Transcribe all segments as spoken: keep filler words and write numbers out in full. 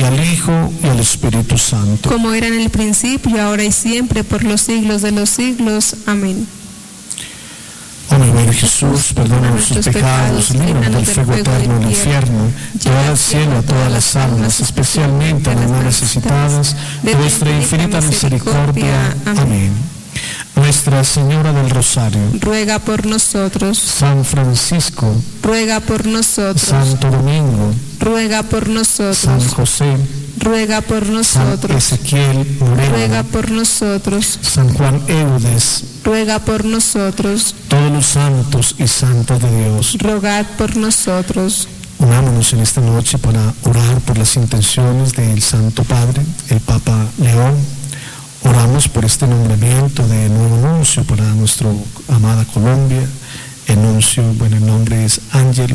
al Hijo y al Espíritu Santo. Como era en el principio, ahora y siempre, por los siglos de los siglos. Amén. Oh mi buen Jesús, perdona nuestros pecados, líbranos del fuego eterno del infierno, lleva al cielo a todas las almas, especialmente a las más necesitadas de vuestra infinita misericordia. Amén. Nuestra Señora del Rosario, ruega por nosotros. San Francisco, ruega por nosotros. Santo Domingo, ruega por nosotros. San José, ruega por nosotros. San Ezequiel Moreno, ruega por nosotros. San Juan Eudes, ruega por nosotros. Todos los santos y santas de Dios, rogad por nosotros. Unámonos en esta noche para orar por las intenciones del Santo Padre, el Papa León. Oramos por este nombramiento de nuevo nuncio para nuestra amada Colombia. El nuncio, bueno, el nombre es Ángelo.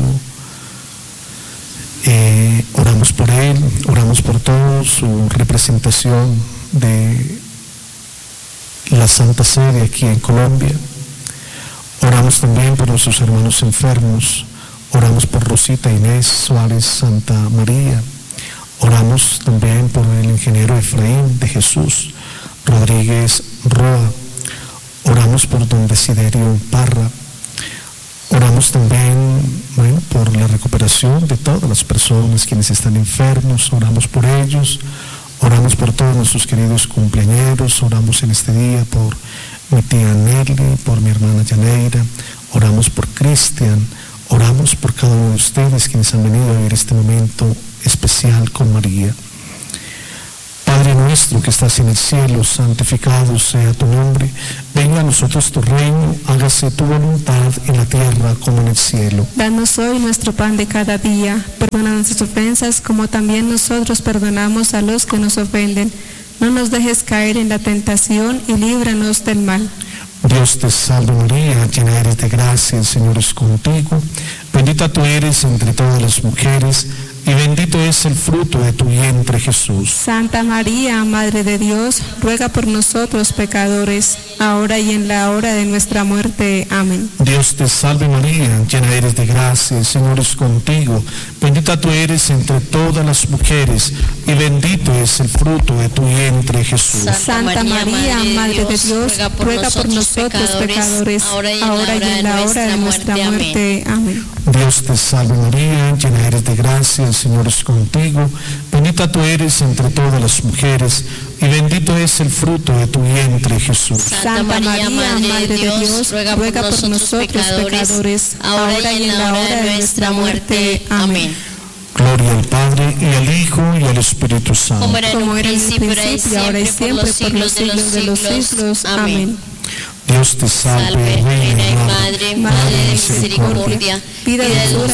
Eh, oramos por él, oramos por todo su representación de la Santa Sede aquí en Colombia. Oramos también por nuestros hermanos enfermos. Oramos por Rosita Inés Suárez Santa María. Oramos también por el ingeniero Efraín de Jesús Rodríguez Roa. Oramos por don Desiderio Parra. Oramos también, bueno, por la recuperación de todas las personas quienes están enfermos. Oramos por ellos. Oramos por todos nuestros queridos cumpleañeros. Oramos en este día por mi tía Nelly, por mi hermana Yaneira. Oramos por Cristian. Oramos por cada uno de ustedes quienes han venido a vivir este momento especial con María. Padre nuestro que estás en el cielo, santificado sea tu nombre. Venga a nosotros tu reino, hágase tu voluntad en la tierra como en el cielo. Danos hoy nuestro pan de cada día. Perdona nuestras ofensas como también nosotros perdonamos a los que nos ofenden. No nos dejes caer en la tentación y líbranos del mal. Dios te salve María, llena eres de gracia, el Señor es contigo. Bendita tú eres entre todas las mujeres, y bendito es el fruto de tu vientre, Jesús. Santa María, Madre de Dios, ruega por nosotros pecadores, ahora y en la hora de nuestra muerte. Amén. Dios te salve María, llena eres de gracia, el Señor es contigo. Bendita tú eres entre todas las mujeres, y bendito es el fruto de tu vientre, Jesús. Santa María, Madre de Dios, ruega por nosotros pecadores, ahora y en la hora de nuestra muerte. Amén. Dios te salve María, llena eres de gracia, el Señor es contigo. Bendita tú eres entre todas las mujeres, y bendito es el fruto de tu vientre, Jesús. Santa María, Madre de Dios, ruega por nosotros pecadores, ahora y en la hora de nuestra muerte. Amén. Gloria al Padre, y al Hijo, y al Espíritu Santo. Como era en un principio, ahora y siempre, por los siglos de los siglos. Amén. Dios te salve, Reina y Madre, Madre de misericordia, vida, vida, dulzura